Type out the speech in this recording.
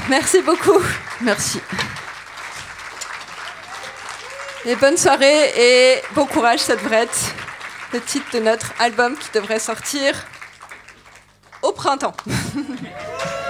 Merci beaucoup. Merci. Et bonne soirée et bon courage, cette vrette. Le titre de notre album qui devrait sortir au printemps.